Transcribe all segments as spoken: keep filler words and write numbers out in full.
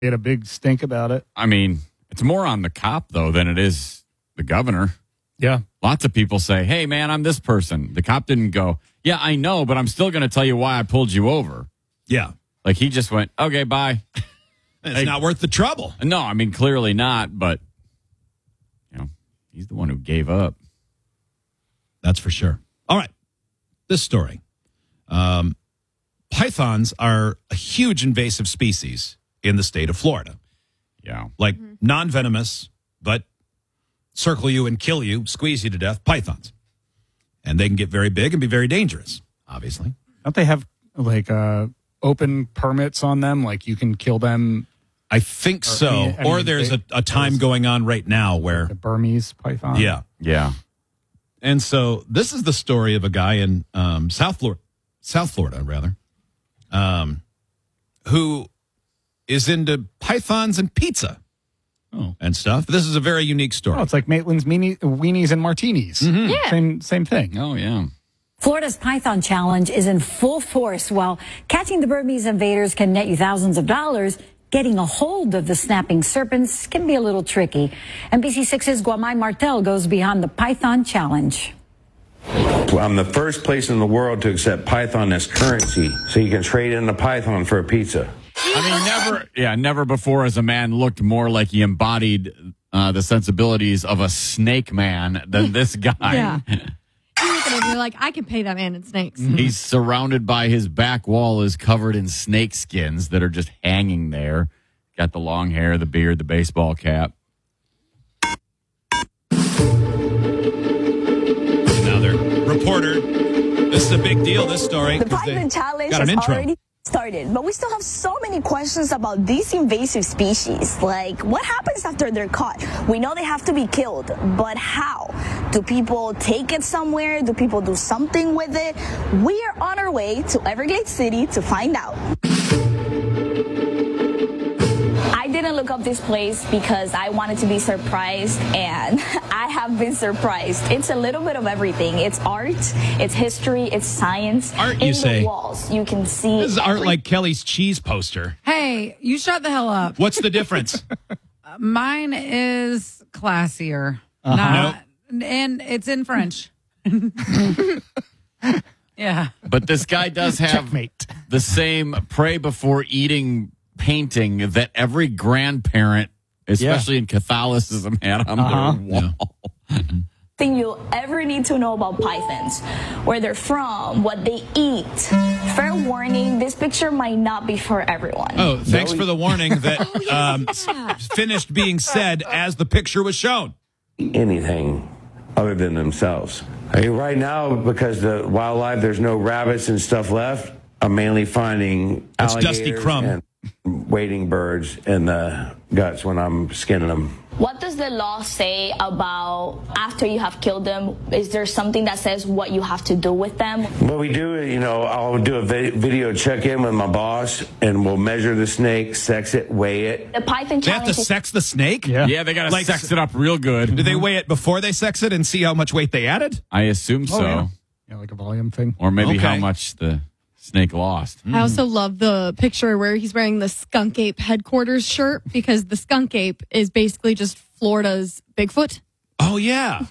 He had a big stink about it. I mean, it's more on the cop, though, than it is the governor. Yeah. Lots of people say, hey, man, I'm this person. The cop didn't go, yeah, I know, but I'm still going to tell you why I pulled you over. Yeah. Like, he just went, okay, bye. It's Hey, not worth the trouble. No, I mean, clearly not, but, you know, he's the one who gave up. That's for sure. All right. This story. Um, pythons are a huge invasive species in the state of Florida. Yeah. Like mm-hmm. non-venomous, but circle you and kill you, squeeze you to death, pythons. And they can get very big and be very dangerous, obviously. Don't they have, like, uh, open permits on them? Like, you can kill them? I think or, so. I mean, I or mean, there's they, a, a time going on right now where... The Burmese python? Yeah. Yeah. And so this is the story of a guy in um, South Florida, South Florida, rather, um, who is into pythons and pizza oh. and stuff. This is a very unique story. Oh, it's like Maitland's meanie, weenies and martinis. Mm-hmm. Yeah. Same, same thing. Oh, yeah. Florida's Python Challenge is in full force. While catching the Burmese invaders can net you thousands of dollars, getting a hold of the snapping serpents can be a little tricky. N B C six's Guamay Martel goes beyond the Python Challenge. I'm the first place in the world to accept python as currency, so you can trade in a python for a pizza. I mean, never, yeah, never before has a man looked more like he embodied uh, the sensibilities of a snake man than this guy. Yeah. You look at him, you're like, I can pay that man in snakes. He's surrounded by his back wall is covered in snake skins that are just hanging there. Got the long hair, the beard, the baseball cap. Another reporter. This is a big deal, this story. The Python Challenge got an has intro. already started, but we still have so many questions about these invasive species. Like, what happens after they're caught? We know they have to be killed, but how? Do people take it somewhere? Do people do something with it? We are on our way to Everglades City to find out. I didn't look up this place because I wanted to be surprised, and I have been surprised. It's a little bit of everything. It's art, it's history, it's science. Art, In you the say? walls, you can see. This is art every- like Kelly's cheese poster. Hey, you shut the hell up. What's the difference? Mine is classier. Uh-huh. Not, and it's in French. Yeah. But this guy does have Checkmate. the same pray before eating painting that every grandparent, especially in Catholicism, had on Uh-huh. their wall. Yeah. Thing you'll ever need to know about pythons, where they're from, what they eat. Fair warning, this picture might not be for everyone. Oh, thanks for the warning that Oh, yeah. um, s- finished being said as the picture was shown. Anything other than themselves. I mean, right now, because the wildlife, there's no rabbits and stuff left, I'm mainly finding It's alligators Dusty Crumb. and wading birds in the guts when I'm skinning them. What does the law say about after you have killed them? Is there something that says what you have to do with them? What we do is, you know, I'll do a vi- video check-in with my boss, and we'll measure the snake, sex it, weigh it. The Python They have Challenge to is sex the snake? Yeah. Yeah, they got to Like- sex it up real good. Do they weigh it before they sex it and see how much weight they added? I assume so. Oh, yeah. Yeah, like a volume thing. Or maybe Okay. how much the snake lost. I also love the picture where he's wearing the Skunk Ape headquarters shirt because the Skunk Ape is basically just Florida's Bigfoot. Oh, yeah.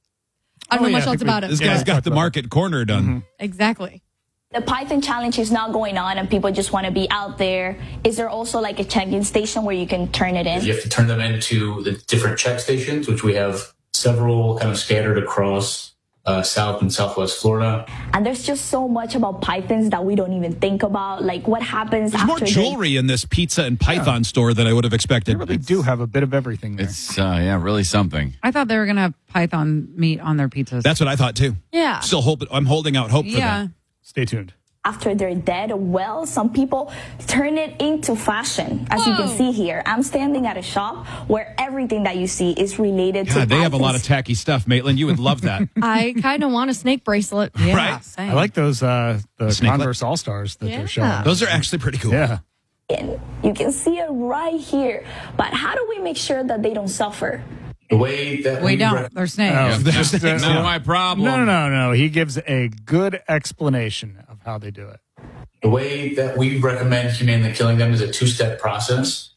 I don't Oh, know yeah, much I else think we- about it. This Yeah, guy's I got talked the about market cornered on. Exactly. the Python Challenge is not going on and people just want to be out there. Is there also like a check-in station where you can turn it in? You have to turn them into the different check stations, which we have several kind of scattered across uh, South and Southwest Florida. And there's just so much about pythons that we don't even think about. Like what happens There's after more they- jewelry in this pizza and python store than I would have expected. They really do have a bit of everything there. It's, uh, yeah, really something. I thought they were going to have python meat on their pizzas. That's what I thought too. Yeah. Still hope I'm holding out hope for yeah. that. Stay tuned. after they're dead. Well, some people turn it into fashion. As you can Whoa. see here, I'm standing at a shop where everything that you see is related to God, they have a lot of pythons. tacky stuff, Maitland. You would love that. I kind of want a snake bracelet. Yeah, Right. same. I like those uh, the Snakelet? Converse All Stars that Yeah. they're showing. Those are actually pretty cool. Yeah. You can see it right here. But how do we make sure that they don't suffer? The way that We we don't. re- They're snakes. Oh, There's- just, uh, Not my problem. No, no, no, no. He gives a good explanation of how they do it. The way that we recommend humanely killing them is a two-step process.